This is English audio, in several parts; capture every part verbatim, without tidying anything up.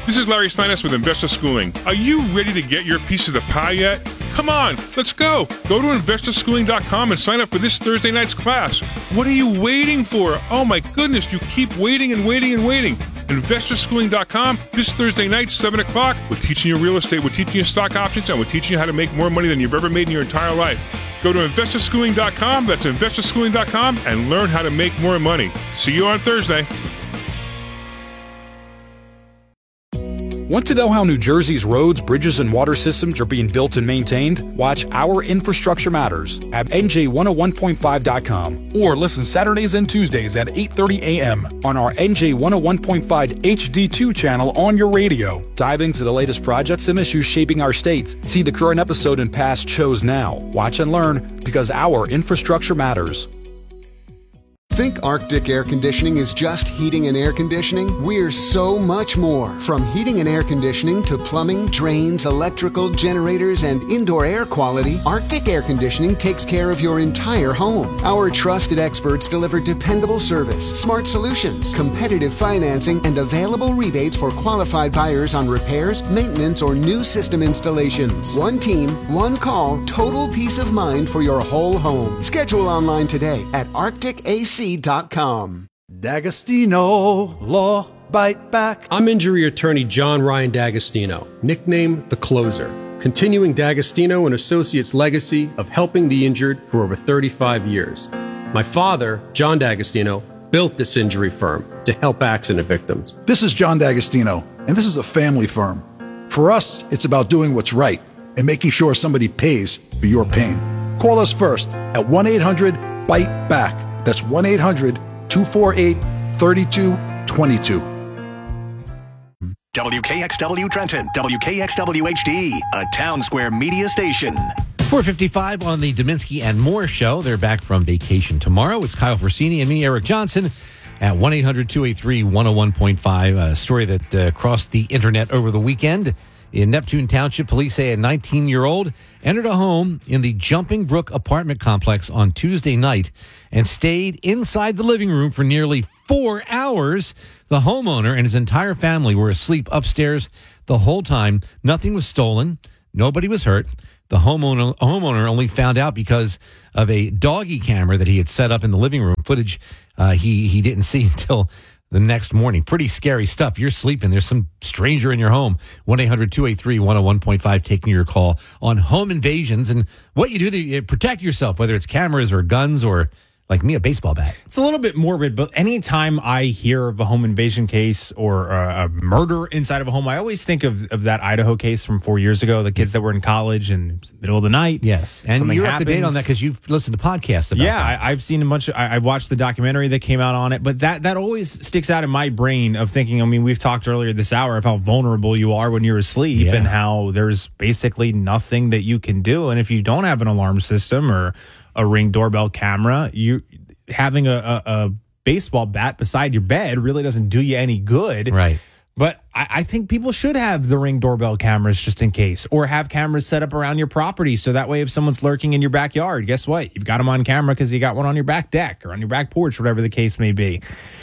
This is Larry Steiness with Investor Schooling. Are you ready to get your piece of the pie yet? Come on, let's go. Go to investor schooling dot com and sign up for this Thursday night's class. What are you waiting for? Oh my goodness, you keep waiting and waiting and waiting. investor schooling dot com, this Thursday night, seven o'clock. We're teaching you real estate, we're teaching you stock options, and we're teaching you how to make more money than you've ever made in your entire life. Go to investor schooling dot com, that's investor schooling dot com, and learn how to make more money. See you on Thursday. Want to know how New Jersey's roads, bridges, and water systems are being built and maintained? Watch Our Infrastructure Matters at N J one oh one point five dot com or listen Saturdays and Tuesdays at eight thirty a.m. on our N J one oh one point five H D two channel on your radio. Dive into the latest projects and issues shaping our state. See the current episode and past shows now. Watch and learn because our infrastructure matters. Think Arctic Air Conditioning is just heating and air conditioning? We're so much more. From heating and air conditioning to plumbing, drains, electrical, generators, and indoor air quality, Arctic Air Conditioning takes care of your entire home. Our trusted experts deliver dependable service, smart solutions, competitive financing, and available rebates for qualified buyers on repairs, maintenance, or new system installations. One team, one call, total peace of mind for your whole home. Schedule online today at arctic a c dot com. D'Agostino Law Bite Back. I'm injury attorney John Ryan D'Agostino, nicknamed The Closer, continuing D'Agostino and Associates' legacy of helping the injured for over thirty-five years. My father, John D'Agostino, built this injury firm to help accident victims. This is John D'Agostino, and this is a family firm. For us, it's about doing what's right and making sure somebody pays for your pain. Call us first at one eight hundred bite back. That's one eight hundred two four eight three two two two. W K X W Trenton, W K X W H D, a Town Square media station. four fifty-five on the Dominski and Moore Show. They're back from vacation tomorrow. It's Kyle Forsini and me, Eric Johnson, at one eight hundred two eight three one oh one point five. A story that uh, crossed the internet over the weekend. In Neptune Township, police say a nineteen-year-old entered a home in the Jumping Brook apartment complex on Tuesday night and stayed inside the living room for nearly four hours. The homeowner and his entire family were asleep upstairs the whole time. Nothing was stolen. Nobody was hurt. The homeowner, homeowner only found out because of a doggy camera that he had set up in the living room. Footage uh, he, he didn't see until the next morning. Pretty scary stuff. You're sleeping. There's some stranger in your home. one eight hundred two eight three one oh one point five taking your call on home invasions and what you do to protect yourself, whether it's cameras or guns or, like me, a baseball bat. It's a little bit morbid, but anytime I hear of a home invasion case or a, a murder inside of a home, I always think of, of that Idaho case from four years ago, the kids that were in college and middle of the night. Yes. And you're happens. up to date on that because you've listened to podcasts about yeah, that. Yeah, I've seen a bunch. Of, I, I've watched the documentary that came out on it, but that, that always sticks out in my brain of thinking, I mean, we've talked earlier this hour of how vulnerable you are when you're asleep yeah. and how there's basically nothing that you can do. And if you don't have an alarm system or a Ring doorbell camera, you having a, a, a baseball bat beside your bed really doesn't do you any good. Right. But I, I think people should have the Ring doorbell cameras just in case, or have cameras set up around your property. So that way, if someone's lurking in your backyard, guess what? You've got them on camera because you got one on your back deck or on your back porch, whatever the case may be.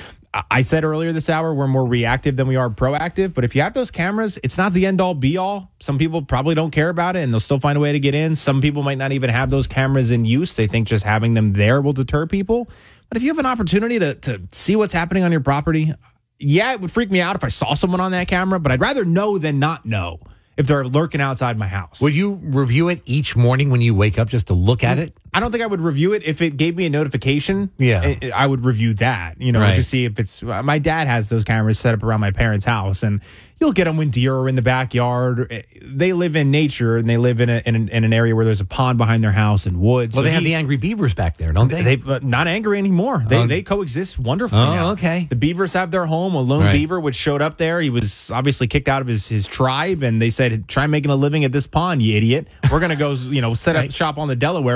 I said earlier this hour, we're more reactive than we are proactive. But if you have those cameras, it's not the end all be all. Some people probably don't care about it and they'll still find a way to get in. Some people might not even have those cameras in use. They think just having them there will deter people. But if you have an opportunity to, to see what's happening on your property, yeah, it would freak me out if I saw someone on that camera, but I'd rather know than not know if they're lurking outside my house. Would you review it each morning when you wake up just to look at it? I don't think I would review it. If it gave me a notification, yeah, I would review that, you know, right. to see if it's, my dad has those cameras set up around my parents' house, and you'll get them when deer are in the backyard. They live in nature, and they live in, a, in, an, in an area where there's a pond behind their house and woods. Well, so they have he, the angry beavers back there, don't they? They've uh, not angry anymore. They um, they coexist wonderfully oh, now. okay. The beavers have their home. A lone right. beaver, which showed up there, he was obviously kicked out of his, his tribe, and they said, try making a living at this pond, you idiot. We're going to go, you know, set right. up shop on the Delaware. We're kicking you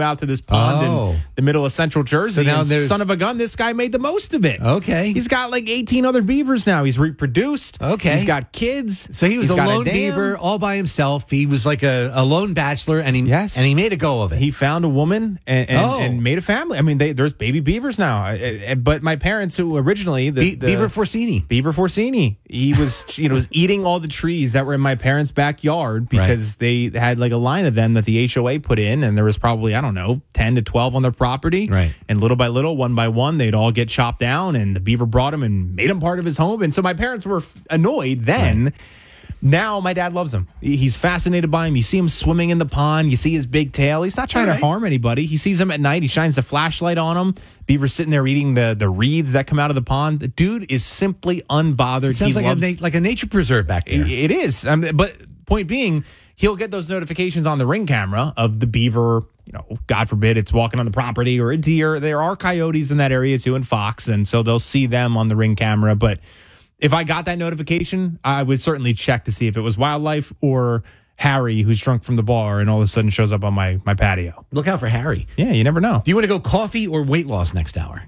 out to this pond Oh. in the middle of central Jersey. So now and there's- son of a gun, this guy made the most of it. Okay. He's got like eighteen other beavers now. He's reproduced. Okay. He's got kids. So he was He's a got lone dam. beaver all by himself. He was like a, a lone bachelor, and he Yes. and he made a go of it. He found a woman and, and, Oh. and made a family. I mean, they, there's baby beavers now. I- I- But my parents, who originally the, Be- the- Beaver Forsini. Beaver Forsini, he was you know was eating all the trees that were in my parents' backyard because they had like a line of them that the H O A put in, and there was probably I don't know ten to twelve on their property. Right. And little by little, one by one, they'd all get chopped down, and the beaver brought them and made them part of his home. And so my parents were annoyed then. Right. Now my dad loves him. He's fascinated by him. You see him swimming in the pond. You see his big tail. He's not trying All to right. harm anybody. He sees him at night. He shines the flashlight on him. Beaver's sitting there eating the, the reeds that come out of the pond. The dude is simply unbothered. It sounds He like loves, a na- like a nature preserve back there. It is. Um, but point being, he'll get those notifications on the Ring camera of the beaver. You know, God forbid it's walking on the property, or a deer. There are coyotes in that area too, and fox, and so they'll see them on the Ring camera. But if I got that notification, I would certainly check to see if it was wildlife or Harry, who's drunk from the bar and all of a sudden shows up on my, my patio. Look out for Harry. Yeah, you never know. Do you want to go coffee or weight loss next hour?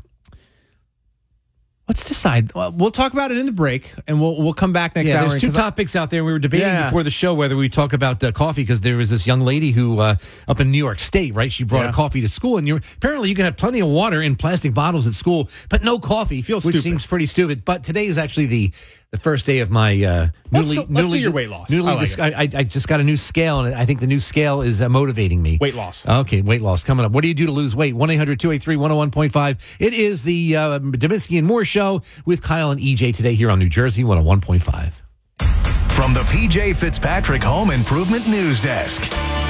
Let's decide. Well, we'll talk about it in the break, and we'll we'll come back next Yeah, hour. there's two 'cause I- topics out there. We were debating Yeah. before the show whether we talk about uh, coffee, because there was this young lady who uh, up in New York State, right? She brought Yeah. a coffee to school, and you apparently you can have plenty of water in plastic bottles at school, but no coffee. Feels which stupid. seems pretty stupid. But today is actually the the first day of my uh, Let's newly do- let's do newly your weight loss. Newly I like dis- I, I, I just got a new scale, and I think the new scale is uh, motivating me. Weight loss. Okay, weight loss coming up. What do you do to lose weight? one eight hundred two eight three one oh one point five. It is the uh, Dubinsky and Moore Show with Kyle and E J today here on New Jersey one oh one point five. From the P J Fitzpatrick Home Improvement News Desk.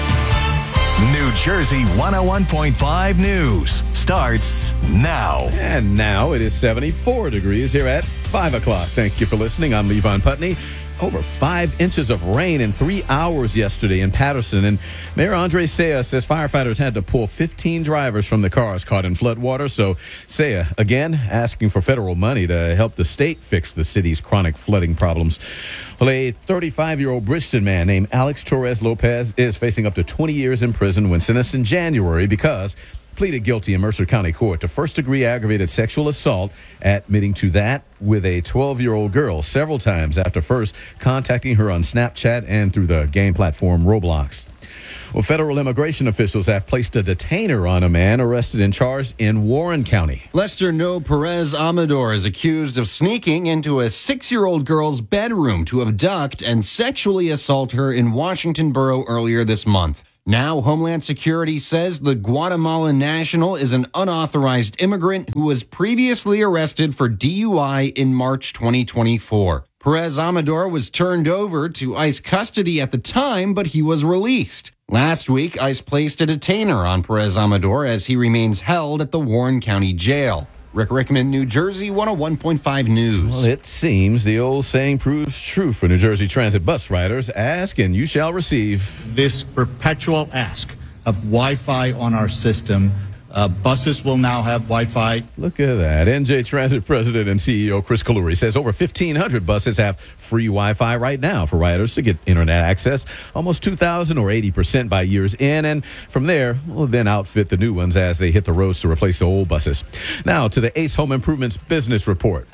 New Jersey one oh one point five News starts now. And now it is seventy-four degrees here at five o'clock. Thank you for listening. I'm Levon Putney. Over five inches of rain in three hours yesterday in Patterson. And Mayor Andre Saya says firefighters had to pull fifteen drivers from the cars caught in floodwater. So Saya, again, asking for federal money to help the state fix the city's chronic flooding problems. Well, a thirty-five-year-old Bridgeton man named Alex Torres Lopez is facing up to twenty years in prison when sentenced in January because pleaded guilty in Mercer County Court to first-degree aggravated sexual assault, admitting to that with a twelve-year-old girl several times after first contacting her on Snapchat and through the game platform Roblox. Well, federal immigration officials have placed a detainer on a man arrested and charged in Warren County. Lester No Perez Amador is accused of sneaking into a six-year-old girl's bedroom to abduct and sexually assault her in Washington Borough earlier this month. Now, Homeland Security says the Guatemalan national is an unauthorized immigrant who was previously arrested for D U I in March twenty twenty-four. Perez Amador was turned over to ICE custody at the time, but he was released. Last week, ICE placed a detainer on Perez Amador as he remains held at the Warren County Jail. Rick Rickman, New Jersey, one oh one point five News. Well, it seems the old saying proves true for New Jersey Transit bus riders. Ask and you shall receive. This perpetual ask of Wi-Fi on our system. Uh, buses will now have Wi-Fi. Look at that. N J Transit President and C E O Chris Kaluri says over fifteen hundred buses have free Wi-Fi right now for riders to get internet access. Almost two thousand or eighty percent by years in. And from there, we'll then outfit the new ones as they hit the roads to replace the old buses. Now to the Ace Home Improvements Business Report.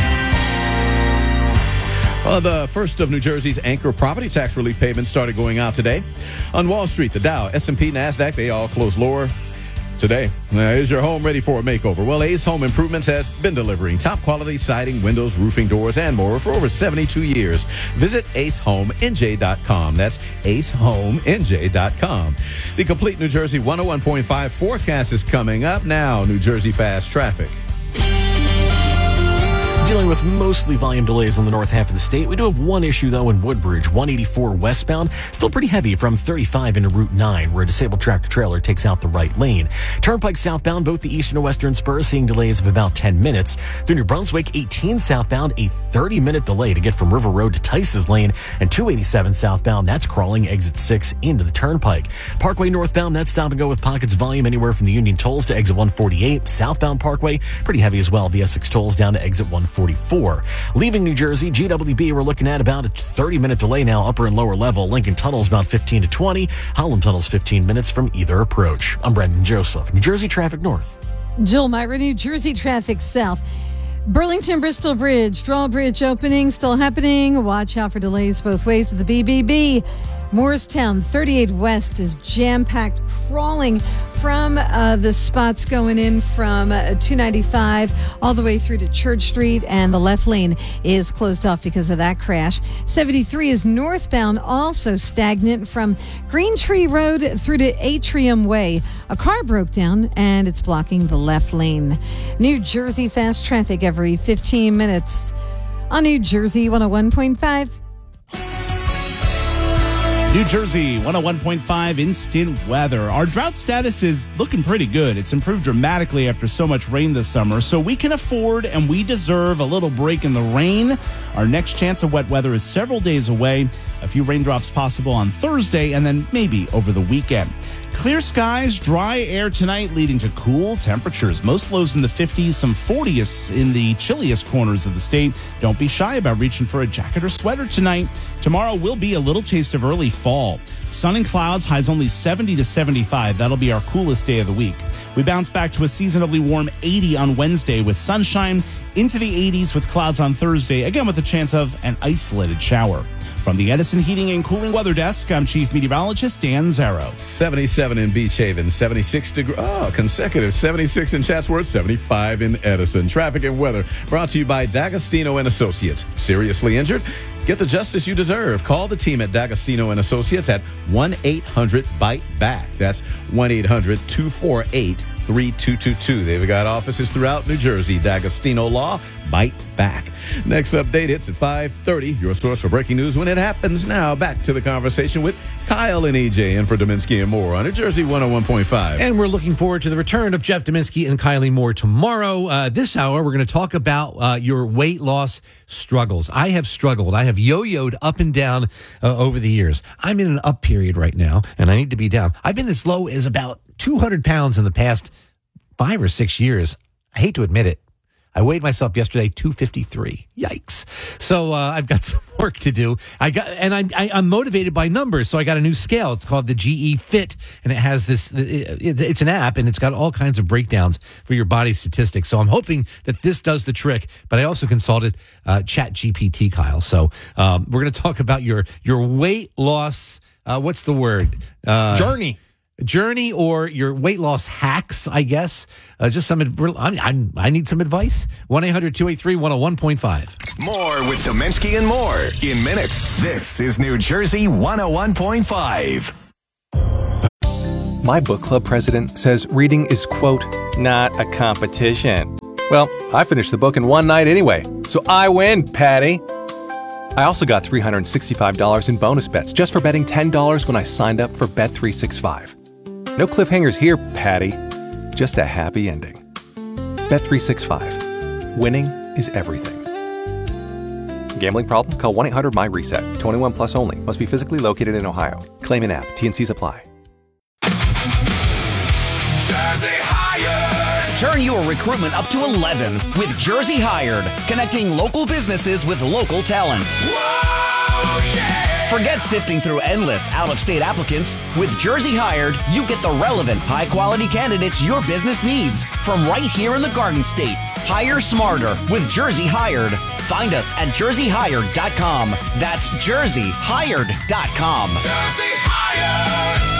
Well, the first of New Jersey's anchor property tax relief payments started going out today. On Wall Street, the Dow, S and P, NASDAQ, they all closed lower today. Now, is your home ready for a makeover? Well, Ace Home Improvements has been delivering top quality siding, windows, roofing, doors, and more for over seventy-two years. Visit ace home n j dot com. That's ace home n j dot com. The complete New Jersey one oh one point five forecast is coming up now. New Jersey fast traffic. Dealing with mostly volume delays on the north half of the state. We do have one issue, though, in Woodbridge, one eighty-four westbound. Still pretty heavy from thirty-five into Route nine, where a disabled tractor-trailer takes out the right lane. Turnpike southbound, both the eastern and western spurs, seeing delays of about ten minutes. Through New Brunswick, eighteen southbound, a thirty-minute delay to get from River Road to Tice's Lane. And two eighty-seven southbound, that's crawling exit six into the Turnpike. Parkway northbound, that's stop and go with pockets of volume anywhere from the Union Tolls to exit one forty-eight. Southbound Parkway, pretty heavy as well. The Essex Tolls down to exit one forty-eight. forty-four. Leaving New Jersey, G W B, we're looking at about a thirty-minute delay now, upper and lower level. Lincoln Tunnel's about fifteen to twenty. Holland Tunnel's fifteen minutes from either approach. I'm Brendan Joseph, New Jersey Traffic North. Jill Myra, New Jersey Traffic South. Burlington-Bristol Bridge, drawbridge opening still happening. Watch out for delays both ways of the B B B. Morristown, thirty-eight West is jam-packed, crawling from uh, the spots going in from uh, two ninety-five all the way through to Church Street, and the left lane is closed off because of that crash. seventy-three is northbound, also stagnant from Green Tree Road through to Atrium Way. A car broke down, and it's blocking the left lane. New Jersey fast traffic every fifteen minutes on New Jersey one oh one point five. New Jersey one oh one point five instant weather. Our drought status is looking pretty good. It's improved dramatically after so much rain this summer, so we can afford and we deserve a little break in the rain. Our next chance of wet weather is several days away. A few raindrops possible on Thursday and then maybe over the weekend. Clear skies, dry air tonight, leading to cool temperatures. Most lows in the fifties, some forties in the chilliest corners of the state. Don't be shy about reaching for a jacket or sweater tonight. Tomorrow will be a little taste of early fall. Sun and clouds, highs only seventy to seventy-five. That'll be our coolest day of the week. We bounce back to a seasonably warm eighty on Wednesday with sunshine, into the eighties with clouds on Thursday, again with a chance of an isolated shower. From the Edison Heating and Cooling Weather Desk, I'm Chief Meteorologist Dan Zarrow. seventy-seven in Beach Haven, seventy-six degrees, oh, consecutive, seventy-six in Chatsworth, seventy-five in Edison. Traffic and weather brought to you by D'Agostino and Associates. Seriously injured? Get the justice you deserve. Call the team at D'Agostino and Associates at one eight hundred bite back. That's one eight hundred two four eight three two two two. They've got offices throughout New Jersey. D'Agostino Law, bite back. Next update hits at five thirty. Your source for breaking news when it happens. Now back to the conversation with Kyle and E J and for Dominski and Moore on New Jersey one oh one point five. And we're looking forward to the return of Jeff Dominski and Kylie Moore tomorrow. Uh, this hour, we're going to talk about uh, your weight loss struggles. I have struggled. I have yo-yoed up and down uh, over the years. I'm in an up period right now, and I need to be down. I've been as low as about two hundred pounds in the past five or six years. I hate to admit it. I weighed myself yesterday, two fifty-three. Yikes. So uh, I've got some work to do. I got, and I'm, I, I'm motivated by numbers. So I got a new scale. It's called the G E Fit, and it has this, it, it's an app, and it's got all kinds of breakdowns for your body statistics. So I'm hoping that this does the trick, but I also consulted uh, Chat G P T, Kyle. So um, we're going to talk about your, your weight loss, uh, what's the word? Uh, Journey. Journey or your weight loss hacks, I guess. Uh, just some, I, I, I need some advice. one eight hundred two eight three one oh one point five. More with Dominski and Moore in minutes. This is New Jersey one oh one point five. My book club president says reading is, quote, not a competition. Well, I finished the book in one night anyway, so I win, Patty. I also got three hundred sixty-five dollars in bonus bets just for betting ten dollars when I signed up for Bet three sixty-five. No cliffhangers here, Patty. Just a happy ending. Bet three sixty-five. Winning is everything. Gambling problem? Call one eight hundred my reset. twenty-one plus only. Must be physically located in Ohio. Claim in app. T N Cs apply. Jersey Hired. Turn your recruitment up to eleven with Jersey Hired, connecting local businesses with local talent. Whoa, yeah. Forget sifting through endless out-of-state applicants. With Jersey Hired, you get the relevant, high-quality candidates your business needs from right here in the Garden State. Hire smarter with Jersey Hired. Find us at jersey hired dot com. That's jersey hired dot com. Jersey Hired.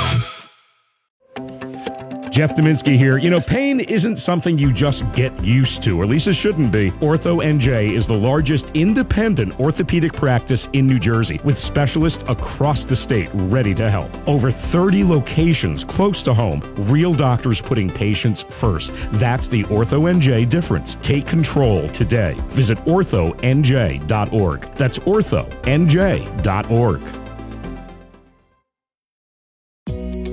Jeff Dominski here. You know, pain isn't something you just get used to, or at least it shouldn't be. Ortho N J is the largest independent orthopedic practice in New Jersey, with specialists across the state ready to help. Over thirty locations close to home, real doctors putting patients first. That's the Ortho N J difference. Take control today. Visit ortho n j dot org. That's ortho n j dot org.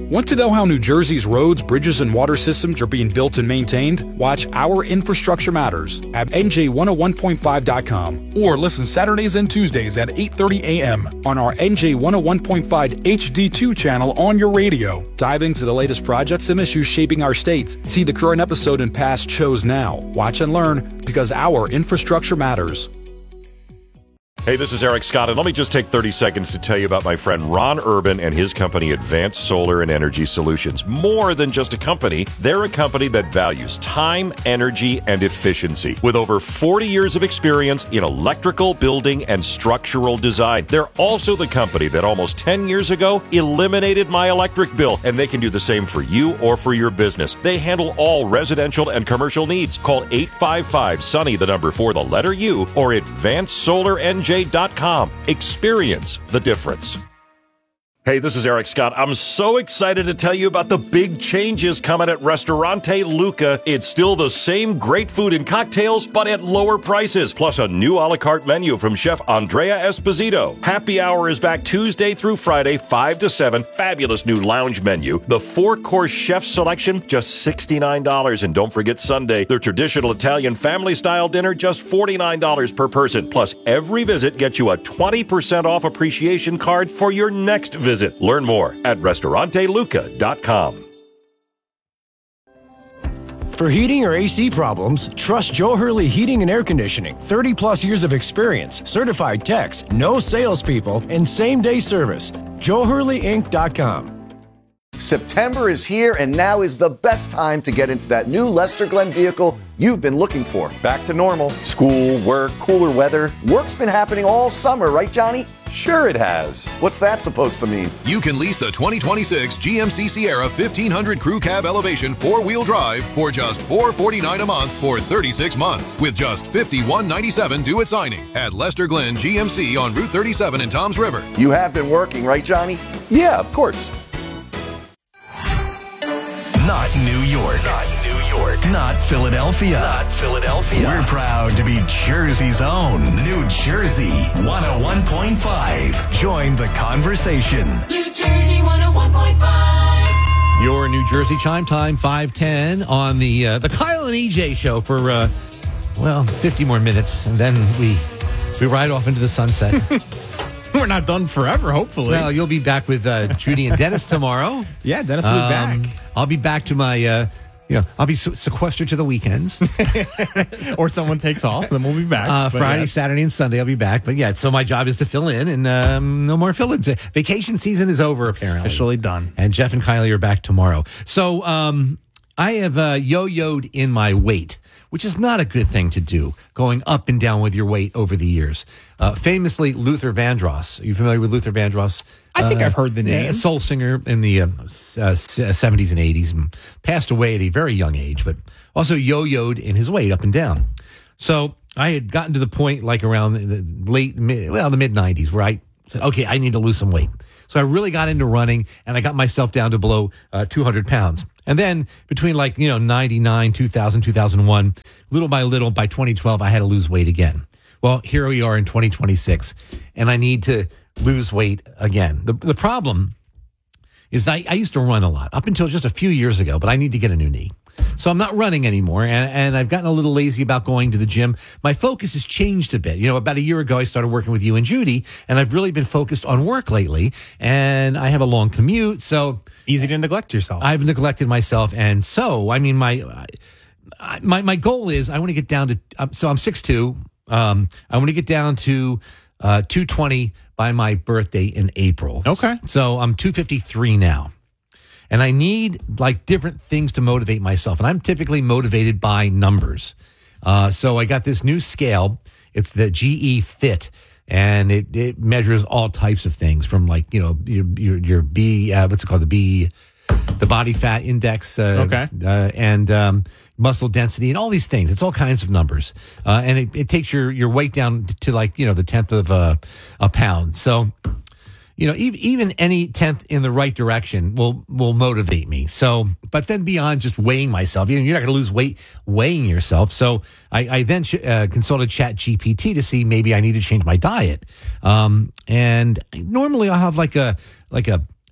Want to know how New Jersey's roads, bridges, and water systems are being built and maintained? Watch Our Infrastructure Matters at N J one oh one point five dot com or listen Saturdays and Tuesdays at eight thirty a.m. on our N J one oh one point five H D two channel on your radio. Dive into the latest projects and issues shaping our state. See the current episode and past shows now. Watch and learn because our infrastructure matters. Hey, this is Eric Scott, and let me just take thirty seconds to tell you about my friend Ron Urban and his company, Advanced Solar and Energy Solutions. More than just a company, they're a company that values time, energy, and efficiency. With over forty years of experience in electrical, building, and structural design. They're also the company that almost ten years ago eliminated my electric bill, and they can do the same for you or for your business. They handle all residential and commercial needs. Call eight five five, SUNNY, the number for the letter U, or advanced solar n j dot com. Experience the difference. Hey, this is Eric Scott. I'm so excited to tell you about the big changes coming at Ristorante Luca. It's still the same great food and cocktails, but at lower prices, plus a new a la carte menu from Chef Andrea Esposito. Happy Hour is back Tuesday through Friday, five to seven. Fabulous new lounge menu. The four-course chef selection, just sixty-nine dollars. And don't forget Sunday, their traditional Italian family-style dinner, just forty-nine dollars per person. Plus, every visit gets you a twenty percent off appreciation card for your next visit. Learn more at Ristorante Luca dot com. For heating or A C problems, trust Joe Hurley Heating and Air Conditioning. thirty plus years of experience, certified techs, no salespeople, and same-day service. Joe Hurley Inc dot com. September is here, and now is the best time to get into that new Lester Glenn vehicle you've been looking for. Back to normal. School, work, cooler weather. Work's been happening all summer, right, Johnny? Sure it has. What's that supposed to mean? You can lease the twenty twenty-six G M C Sierra fifteen hundred Crew Cab Elevation four-wheel drive for just four hundred forty-nine dollars a month for thirty-six months, with just fifty-one ninety-seven due at signing at Lester Glenn G M C on Route thirty-seven in Toms River. You have been working, right, Johnny? Yeah, of course. Not New York. Not New York. Not Philadelphia. Not Philadelphia. We're proud to be Jersey's own New Jersey one oh one point five. Join the conversation. New Jersey one oh one point five. Your New Jersey chime time, five ten on the uh, the Kyle and E J show for, uh, well, fifty more minutes, and then we we ride off into the sunset. We're not done forever, hopefully. Well, you'll be back with uh, Judy and Dennis tomorrow. Yeah, Dennis will be Um, back. I'll be back to my, uh, you know, I'll be se- sequestered to the weekends. Or someone takes off, then we'll be back. Uh, But Friday, yes. Saturday, and Sunday, I'll be back. But yeah, so my job is to fill in, and um, no more fill-ins. Vacation season is over, apparently. Officially done. And Jeff and Kylie are back tomorrow. So um, I have uh, yo-yoed in my weight, which is not a good thing to do, going up and down with your weight over the years. Uh, famously, Luther Vandross. Are you familiar with Luther Vandross? I think Uh, I've heard the yeah, name. a soul singer in the uh, uh, seventies and eighties, and passed away at a very young age, but also yo-yoed in his weight up and down. So I had gotten to the point, like around the the late, mid, well, the mid nineties, where I said, okay, I need to lose some weight. So I really got into running, and I got myself down to below uh, two hundred pounds. And then between like, you know, ninety-nine, two thousand, two thousand one, little by little, by twenty twelve, I had to lose weight again. Well, here we are in twenty twenty-six, and I need to lose weight again. The, the problem is that I, I used to run a lot up until just a few years ago, but I need to get a new knee. So I'm not running anymore, and, and I've gotten a little lazy about going to the gym. My focus has changed a bit. You know, about a year ago, I started working with you and Judy, and I've really been focused on work lately, and I have a long commute, so... Easy to neglect yourself. I've neglected myself, and so, I mean, my I, my my goal is I want to get down to... Um, so I'm six two. Um, I want to get down to uh, two twenty by my birthday in April. Okay. So I'm two fifty-three now. And I need like different things to motivate myself. And I'm typically motivated by numbers. Uh, so I got this new scale. It's the G E Fit. And it, it measures all types of things from like, you know, your, your, your B, uh, what's it called? The B, the body fat index. Uh, Okay. Uh, and um, muscle density and all these things. It's all kinds of numbers. Uh, and it, it takes your, your weight down to like, you know, the tenth of a, a pound. So, you know, even, even any tenth in the right direction will will motivate me. So, but then beyond just weighing myself, you know, you're not going to lose weight weighing yourself. So I, I then uh, consulted Chat G P T to see maybe I need to change my diet. Um, and normally I'll have like a like a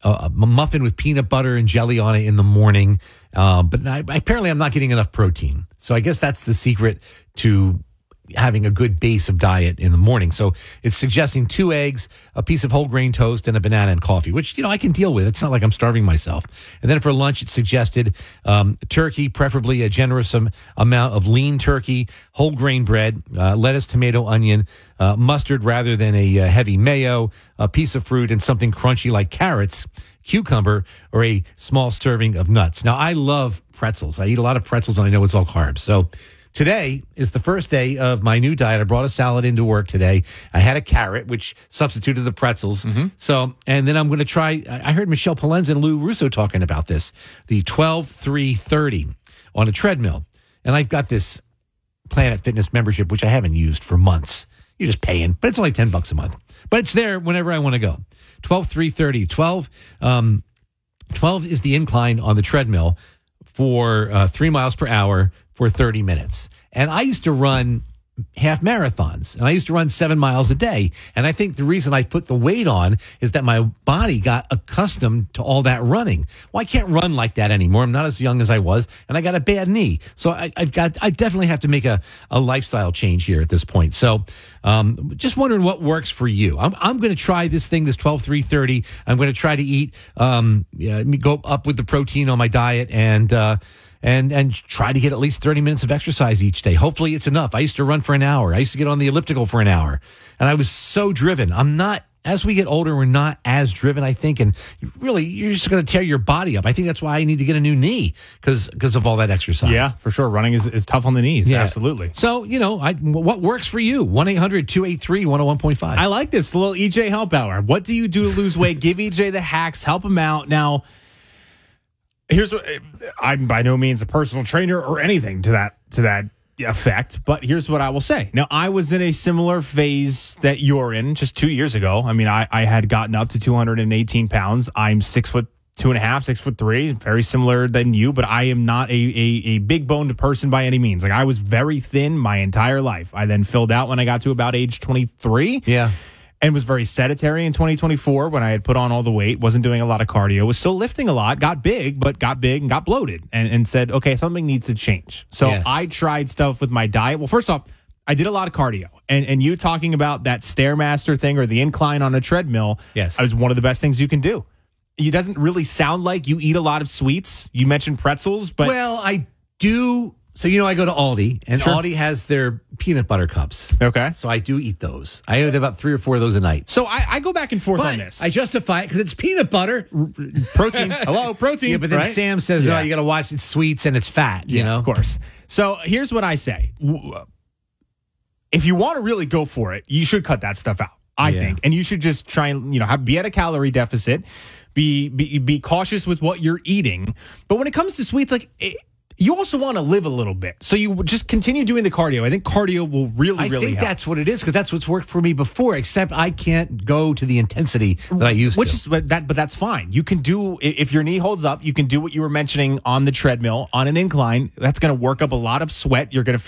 a, a muffin with peanut butter and jelly on it in the morning. Um, but I, apparently I'm not getting enough protein. So I guess that's the secret to having a good base of diet in the morning. So it's suggesting two eggs, a piece of whole grain toast, and a banana and coffee, which, you know, I can deal with. It's not like I'm starving myself. And then for lunch, it suggested um, turkey, preferably a generous am- amount of lean turkey, whole grain bread, uh, lettuce, tomato, onion, uh, mustard rather than a uh, heavy mayo, a piece of fruit, and something crunchy like carrots, cucumber, or a small serving of nuts. Now, I love pretzels. I eat a lot of pretzels, and I know it's all carbs. So today is the first day of my new diet. I brought a salad into work today. I had a carrot, which substituted the pretzels. Mm-hmm. So, and then I'm going to try, I heard Michelle Palenza and Lou Russo talking about this, the twelve three thirty on a treadmill. And I've got this Planet Fitness membership, which I haven't used for months. You're just paying, but it's only ten bucks a month. But it's there whenever I want to go. twelve three thirty. twelve, um, twelve is the incline on the treadmill for uh, three miles per hour for thirty minutes. And I used to run half marathons, and I used to run seven miles a day. And I think the reason I put the weight on is that my body got accustomed to all that running. Well, I can't run like that anymore. I'm not as young as I was, and I got a bad knee. So I, I've got, I definitely have to make a, a lifestyle change here at this point. So um, just wondering what works for you. I'm, I'm going to try this thing, this twelve three thirty. I'm going to try to eat, um, yeah, go up with the protein on my diet, and, uh, And and try to get at least thirty minutes of exercise each day. Hopefully it's enough. I used to run for an hour. I used to get on the elliptical for an hour. And I was so driven. I'm not, as we get older, we're not as driven, I think. And really, you're just going to tear your body up. I think that's why I need to get a new knee because because of all that exercise. Yeah, for sure. Running is, is tough on the knees. Yeah. Absolutely. So, you know, I, what works for you? one eight hundred two eight three one oh one point five. I like this. A little E J help hour. What do you do to lose weight? Give E J the hacks. Help him out. Now, here's what I'm by no means a personal trainer or anything to that to that effect, but here's what I will say. Now, I was in a similar phase that you're in just two years ago. I mean, I, I had gotten up to two hundred eighteen pounds. I'm six foot two and a half, six foot three, very similar than you, but I am not a, a, a big boned person by any means. Like, I was very thin my entire life. I then filled out when I got to about age twenty-three. Yeah. And was very sedentary in twenty twenty-four when I had put on all the weight, wasn't doing a lot of cardio, was still lifting a lot, got big, but got big and got bloated and, and said, okay, something needs to change. So Yes. I tried stuff with my diet. Well, first off, I did a lot of cardio. And and you talking about that Stairmaster thing or the incline on a treadmill, yes, is one of the best things you can do. It doesn't really sound like you eat a lot of sweets. You mentioned pretzels, but well, I do. So, you know, I go to Aldi, and Sure. Aldi has their peanut butter cups. Okay. So I do eat those. I eat about three or four of those a night. So I, I go back and forth But on this. I justify it because it's peanut butter. Protein. Hello, protein. Yeah, but then right? Sam says, no, Yeah. you got to watch it's sweets and it's fat, you Yeah, know? of course. So here's what I say. If you want to really go for it, you should cut that stuff out, I Yeah. think. And you should just try and, you know, have, be at a calorie deficit, be, be, be cautious with what you're eating. But when it comes to sweets, like, it, you also want to live a little bit. So you just continue doing the cardio. I think cardio will really, I really think help. that's what it is because that's what's worked for me before, except I can't go to the intensity that I used Which to. is but that, but that's fine. You can do i- if your knee holds up. You can do what you were mentioning on the treadmill on an incline. That's going to work up a lot of sweat. You're going to feel